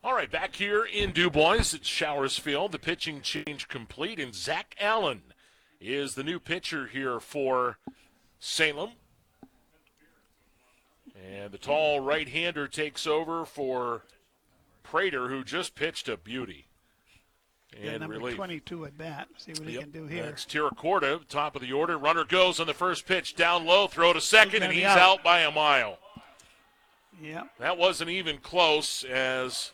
All right, back here in DuBois at Showers Field, the pitching change complete, and Zach Allen is the new pitcher here for Salem. And the tall right-hander takes over for Prater, who just pitched a beauty. And number relief. 22 at bat. See what he can do here. That's Tiracorda, top of the order. Runner goes on the first pitch, down low, throw to second, and he's out by a mile. Yeah. That wasn't even close as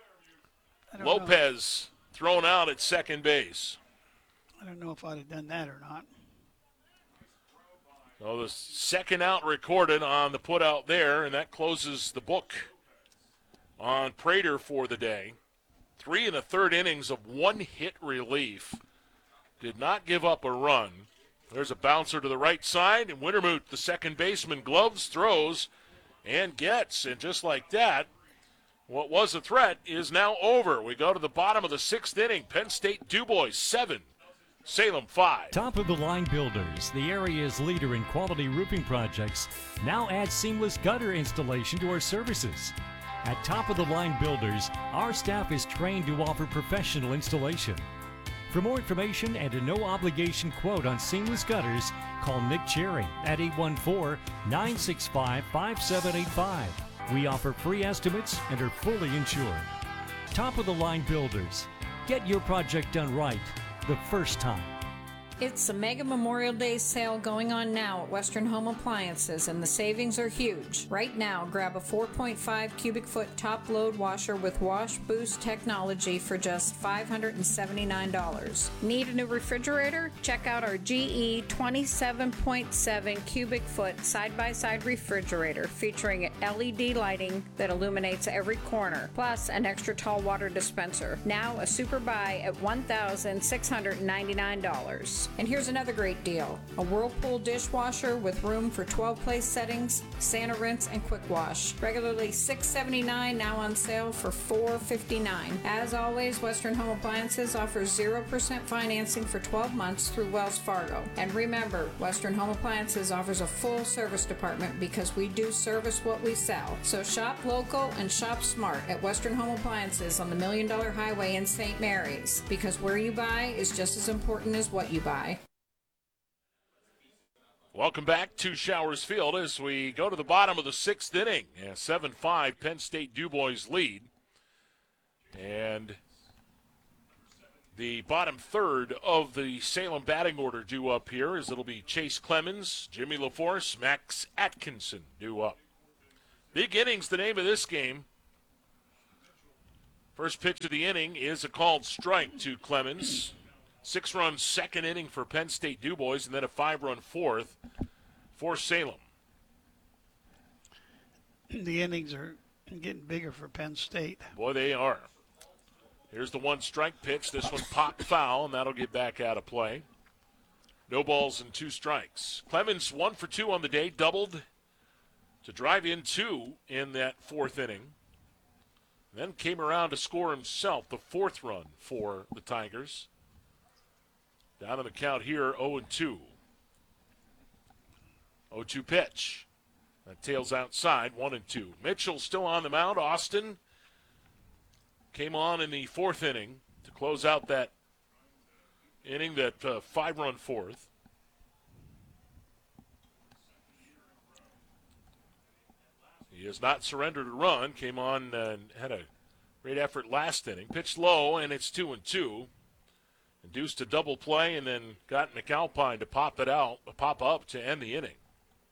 Lopez thrown out at second base. I don't know if I'd have done that or not. So the second out recorded on the put out there, and that closes the book on Prater for the day. 3 1/3 innings of one-hit relief. Did not give up a run. There's a bouncer to the right side, and Wintermuth, the second baseman, gloves, throws, and gets. And just like that, what was a threat is now over. We go to the bottom of the 6th inning. Penn State DuBois 7, Salem 5. Top of the line builders, the area's leader in quality roofing projects, now add seamless gutter installation to our services. At Top of the Line Builders, our staff is trained to offer professional installation. For more information and a no-obligation quote on seamless gutters, call Nick Cherry at 814-965-5785. We offer free estimates and are fully insured. Top of the Line Builders. Get your project done right the first time. It's a mega Memorial Day sale going on now at Western Home Appliances, and the savings are huge. Right now, grab a 4.5 cubic foot top load washer with Wash Boost technology for just $579. Need a new refrigerator? Check out our GE 27.7 cubic foot side-by-side refrigerator featuring LED lighting that illuminates every corner, plus an extra tall water dispenser. Now a super buy at $1,699. And here's another great deal. A Whirlpool dishwasher with room for 12 place settings, Santa Rinse, and Quick Wash. Regularly $679, now on sale for $459. As always, Western Home Appliances offers 0% financing for 12 months through Wells Fargo. And remember, Western Home Appliances offers a full service department because we do service what we sell. So shop local and shop smart at Western Home Appliances on the $1 Million Highway in St. Mary's, because where you buy is just as important as what you buy. Welcome back to Showers Field as we go to the bottom of the 6th inning. 7-5 Penn State DuBois lead. And the bottom third of the Salem batting order due up here is it'll be Chase Clemens, Jimmy LaForce, Max Atkinson due up. Big innings, the name of this game. First pitch of the inning is a called strike to Clemens. 6-run second inning for Penn State DuBois, and then a 5-run fourth for Salem. The innings are getting bigger for Penn State. Boy, they are. Here's the 1-strike pitch. This one popped foul, and that'll get back out of play. No balls and 2 strikes. Clemens 1 for 2 on the day, doubled to drive in 2 in that 4th inning. Then came around to score himself the 4th run for the Tigers. Down on the count here, 0-2. 0-2 pitch. That tails outside, 1-2. Mitchell still on the mound. Austin came on in the 4th inning to close out that inning, that 5-run 4th. He has not surrendered a run. Came on and had a great effort last inning. Pitched low, and it's 2-2. Induced a double play, and then got McAlpine to pop up to end the inning.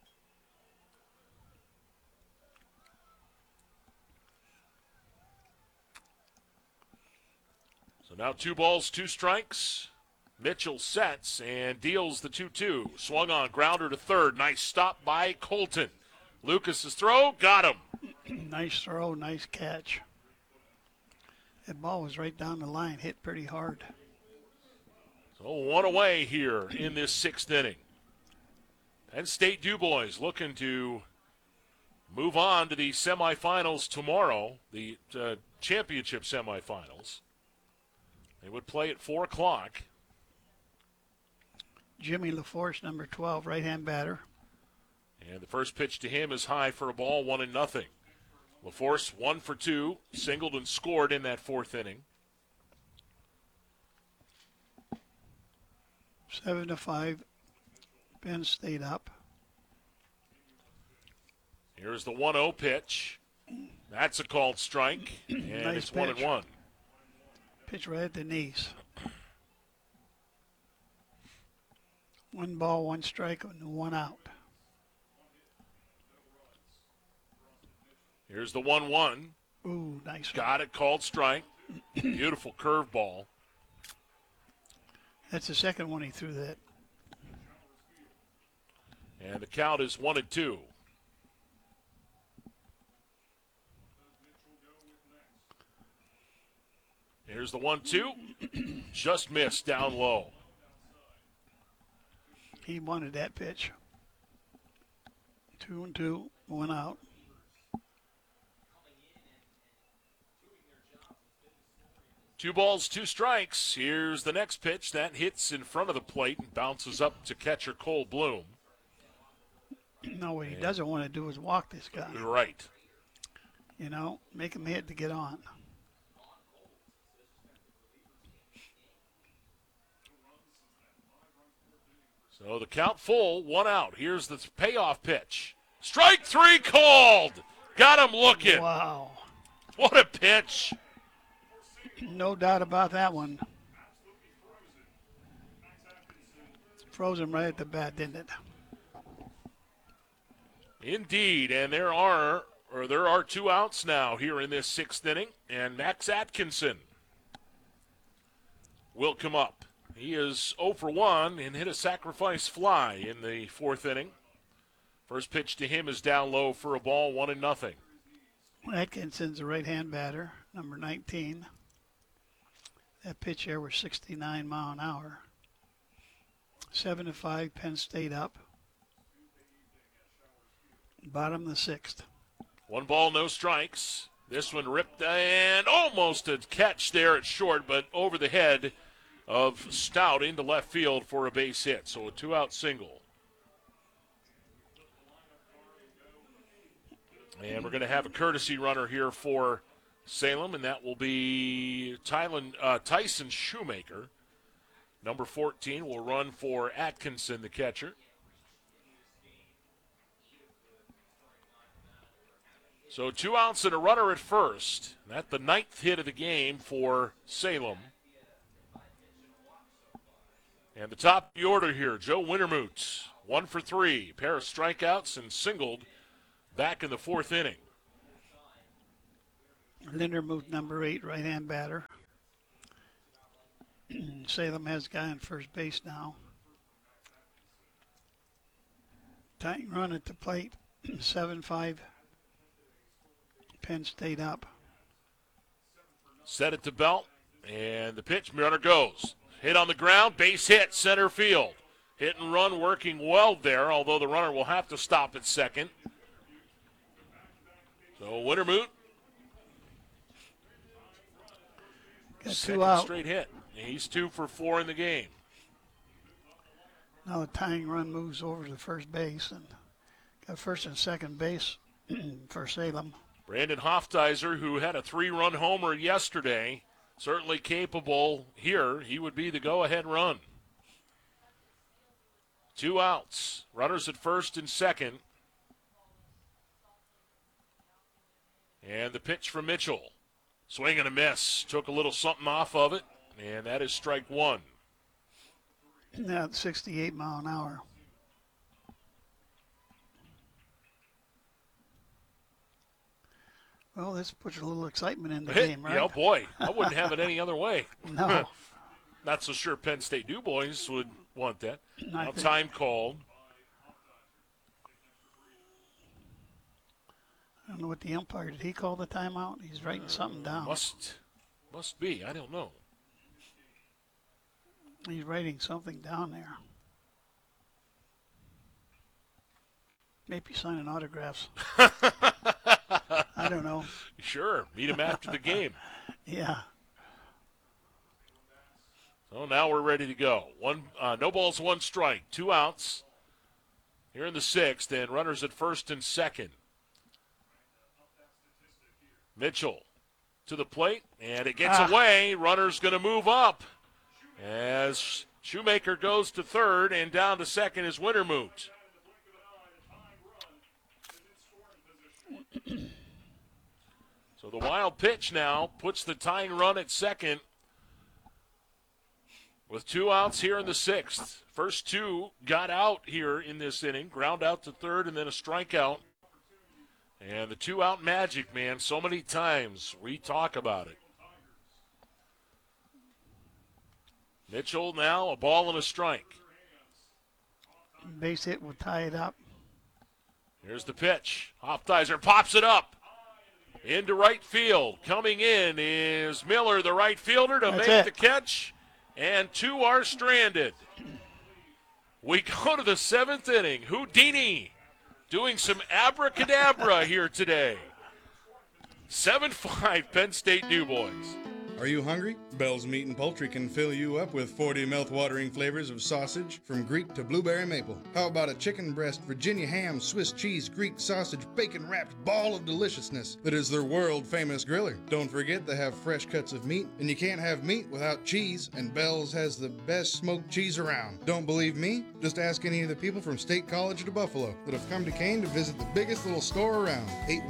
So now 2 balls, 2 strikes. Mitchell sets and deals the 2-2. Swung on, grounder to third. Nice stop by Colton. Lucas's throw, got him. Nice throw, nice catch. That ball was right down the line, hit pretty hard. So 1 away here in this 6th inning. Penn State DuBois looking to move on to the semifinals tomorrow, the championship semifinals. They would play at 4 o'clock. Jimmy LaForce, number 12, right-hand batter. And the first pitch to him is high for a ball, 1-0. LaForce 1 for 2, singled and scored in that fourth inning. 7-5. Penn State up. Here's the 1-0 pitch. That's a called strike, and Nice it's pitch. 1-1. Pitch right at the knees. 1 ball, 1 strike, and 1 out. Here's the 1-1. Ooh, nice. Got it, called strike. Beautiful curveball. That's the second one he threw that. And the count is 1-2. Here's the 1-2. Just missed down low. He wanted that pitch. 2-2, 1 out. Two balls, 2 strikes. Here's the next pitch. That hits in front of the plate and bounces up to catcher Cole Bloom. No, what he doesn't want to do is walk this guy. Right. You know, make him hit to get on. So the count full, 1 out. Here's the payoff pitch. Strike 3 called. Got him looking. Wow. What a pitch. No doubt about that one. Froze him right at the bat, didn't it? Indeed, and there are 2 outs now here in this 6th inning, and Max Atkinson will come up. He is 0 for 1 and hit a sacrifice fly in the 4th inning. First pitch to him is down low for a ball, 1-0. Atkinson's a right-hand batter, number 19. That pitch there was 69 mile an hour. 7-5, Penn State up. Bottom of the 6th. 1 ball, no strikes. This one ripped and almost a catch there at short, but over the head of Stout into left field for a base hit. So a 2-out single. And we're going to have a courtesy runner here for Salem, and that will be Tyson Shoemaker. Number 14 will run for Atkinson, the catcher. So 2 outs and a runner at first. That's the 9th hit of the game for Salem. And the top of the order here, Joe Wintermoot, 1 for 3. Pair of strikeouts and singled back in the 4th inning. Lindermuth, number 8, right-hand batter. Salem has a guy on first base now. Tying run at the plate, 7-5. Penn State up. Set it to Belt, and the pitch, runner goes. Hit on the ground, base hit, center field. Hit and run working well there, although the runner will have to stop at second. So Wintermoot, Got second 2 out. straight hit. He's 2 for 4 in the game. Now the tying run moves over to first base and got first and second base for Salem. Brandon Hoftizer, who had a 3-run homer yesterday, certainly capable here. He would be the go-ahead run. 2 outs. Runners at first and second. And the pitch from Mitchell. Swing and a miss. Took a little something off of it, and that is strike 1. Now at 68 mile an hour. Well, this puts a little excitement in the game, right? Yeah, boy, I wouldn't have it any other way. No. Not so sure Penn State Du Bois would want that. I Now think- time called. I don't know what the umpire, did he call the timeout? He's writing something down. Must be. I don't know. He's writing something down there. Maybe signing autographs. I don't know. Sure. Meet him after the game. Yeah. So now we're ready to go. No balls, 1 strike, 2 outs here in the 6th, and runners at first and second. Mitchell to the plate, and it gets away. Runner's going to move up as Shoemaker goes to third, and down to second is Wintermoot. So the wild pitch now puts the tying run at second with 2 outs here in the 6th. First 2 got out here in this inning, ground out to third and then a strikeout. And the 2-out magic, man, so many times we talk about it. Mitchell now, a ball and a strike. Base hit will tie it up. Here's the pitch. Hofsteiser pops it up into right field. Coming in is Miller, the right fielder, to make the catch. And 2 are stranded. We go to the 7th inning. Houdini doing some abracadabra here today. 7-5 Penn State DuBois. Are you hungry? Bell's Meat and Poultry can fill you up with 40 mouth-watering flavors of sausage, from Greek to blueberry maple. How about a chicken breast, Virginia ham, Swiss cheese, Greek sausage, bacon-wrapped ball of deliciousness that is their world-famous griller? Don't forget they have fresh cuts of meat, and you can't have meat without cheese, and Bell's has the best smoked cheese around. Don't believe me? Just ask any of the people from State College to Buffalo that have come to Kane to visit the biggest little store around.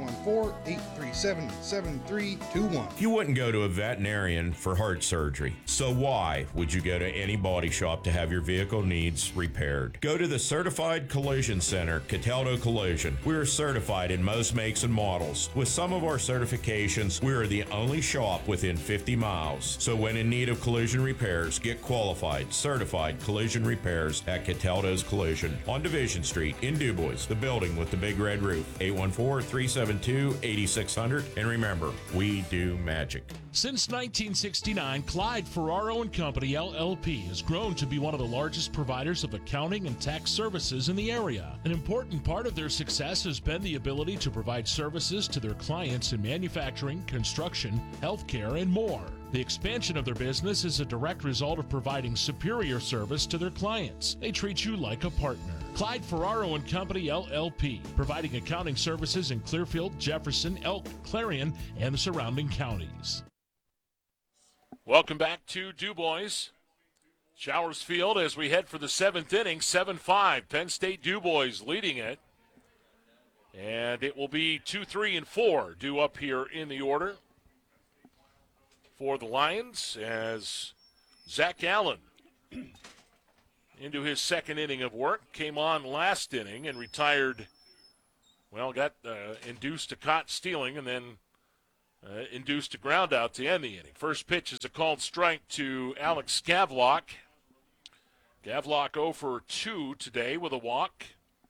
814-837-7321. You wouldn't go to a veterinarian for heart surgery, so why would you go to any body shop to have your vehicle needs repaired? Go to the Certified Collision Center, Cataldo Collision. We are certified in most makes and models. With some of our certifications, we are the only shop within 50 miles. So when in need of collision repairs, get qualified, certified collision repairs at Cataldo's Collision on Division Street in DuBois, the building with the big red roof. 814-372-8600. And remember, we do magic. Since 1969, Clyde Ferraro and Company, LLP, has grown to be one of the largest providers of accounting and tax services in the area. An important part of their success has been the ability to provide services to their clients in manufacturing, construction, healthcare, and more. The expansion of their business is a direct result of providing superior service to their clients. They treat you like a partner. Clyde Ferraro and Company, LLP, providing accounting services in Clearfield, Jefferson, Elk, Clarion, and the surrounding counties. Welcome back to DuBois. Showers Field as we head for the 7th inning, 7-5. Penn State DuBois leading it. And it will be 2, 3, and 4 due up here in the order for the Lions as Zach Allen into his 2nd inning of work. Came on last inning and retired, got induced a caught stealing and then induced a ground out to end the inning. First pitch is a called strike to Alex Gavlock. Gavlock 0 for 2 today with a walk.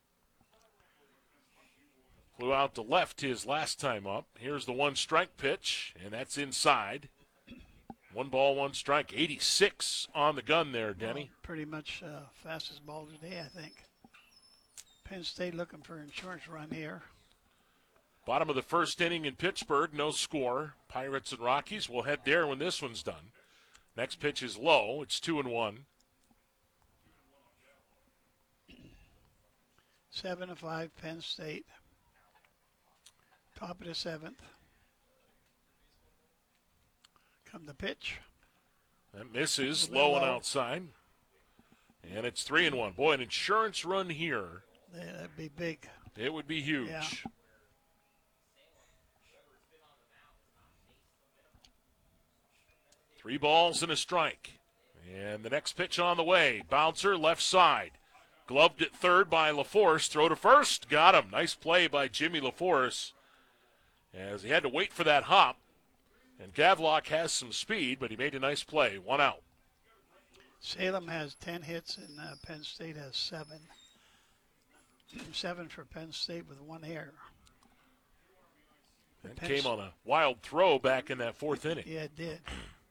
Flew out to left his last time up. Here's the 1-strike pitch, and that's inside. 1 ball, 1 strike. 86 on the gun there, Denny. Well, pretty much fastest ball today, I think. Penn State looking for an insurance run here. Bottom of the 1st inning in Pittsburgh, no score. Pirates and Rockies will head there when this one's done. Next pitch is low. It's 2-1. 7-5 Penn State. Top of the 7th. Come the pitch. That misses low and outside. And it's 3-1. Boy, an insurance run here. Yeah, that'd be big. It would be huge. Yeah. 3 balls and a strike. And the next pitch on the way. Bouncer left side. Gloved at third by LaForce. Throw to first. Got him. Nice play by Jimmy LaForce as he had to wait for that hop. And Gavlock has some speed, but he made a nice play. 1 out. Salem has 10 hits and Penn State has 7. 7 for Penn State with 1 error. That came on a wild throw back in that 4th inning. Yeah, it did.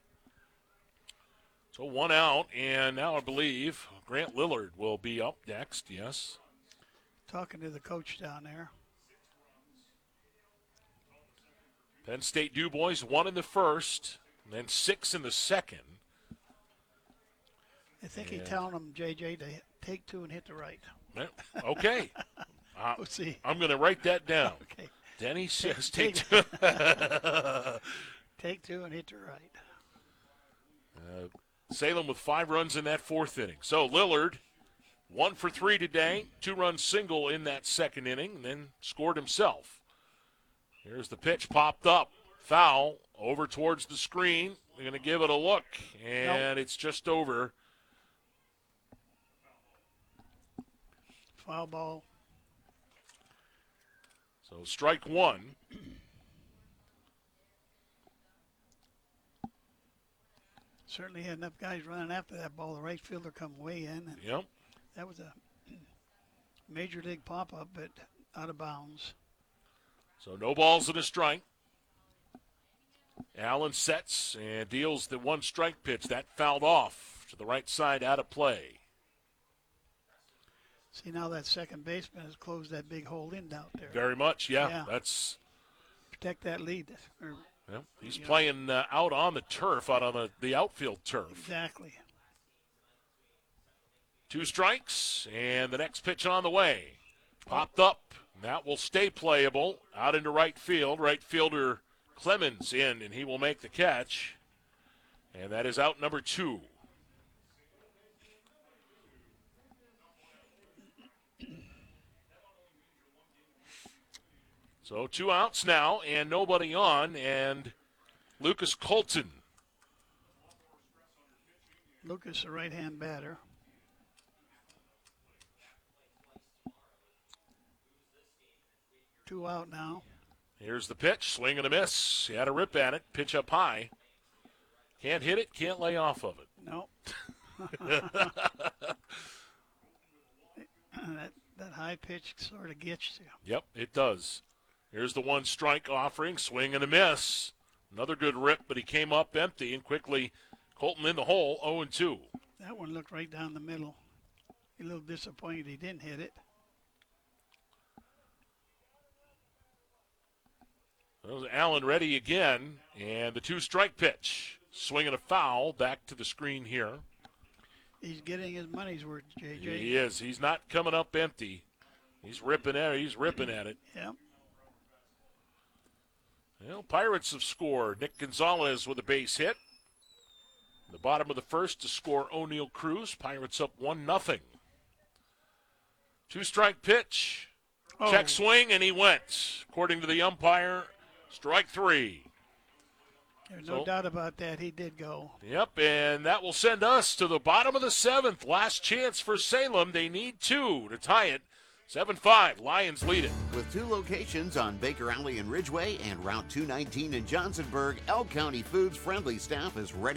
So 1 out, and now I believe Grant Lillard will be up next, yes. Talking to the coach down there. Penn State DuBois 1 in the 1st, and then 6 in the 2nd. I think he's telling them, JJ, to take 2 and hit the right. Okay. We'll see. I'm going to write that down. Okay. Denny says take two. Take two and hit to right. Salem with 5 runs in that 4th inning. So Lillard, 1 for 3 today, 2-run single in that 2nd inning, and then scored himself. Here's the pitch, popped up, foul, over towards the screen. They're going to give it a look, and It's just over. Foul ball. So strike 1. Certainly had enough guys running after that ball. The right fielder come way in. And Yep. that was a major league pop-up, but out of bounds. So no balls and a strike. Allen sets and deals the 1 strike pitch. That fouled off to the right side, out of play. See, now that second baseman has closed that big hole in out there. Very much, yeah. Yeah. That's Protect that lead. he's playing out on the turf, out on the outfield turf. Exactly. 2 strikes, and the next pitch on the way. Popped up. That will stay playable. Out into right field. Right fielder Clemens in, and he will make the catch. And that is out number 2. So 2 outs now, and nobody on, and Lucas Colton. Lucas, a right-hand batter. Two out now. Here's the pitch, swing and a miss. He had a rip at it, pitch up high. Can't hit it, can't lay off of it. No. that high pitch sort of gets you. Yep, it does. Here's the 1 strike offering, swing and a miss. Another good rip, but he came up empty, and quickly Colton in the hole, 0-2. That one looked right down the middle. A little disappointed he didn't hit it. There's Allen ready again, and the 2 strike pitch. Swinging a foul back to the screen here. He's getting his money's worth, JJ. He is. He's not coming up empty. He's ripping at it. He's ripping at it. Yep. Well, Pirates have scored. Nick Gonzalez with a base hit. The bottom of the 1st to score O'Neill Cruz. Pirates up 1-0. 2 strike pitch. Check swing, and he went. According to the umpire, strike 3. There's no doubt about that. He did go. Yep, and that will send us to the bottom of the 7th. Last chance for Salem. They need 2 to tie it. 7-5, Lions lead it. With 2 locations on Baker Alley and Ridgeway and Route 219 in Johnsonburg, Elk County Foods friendly staff is ready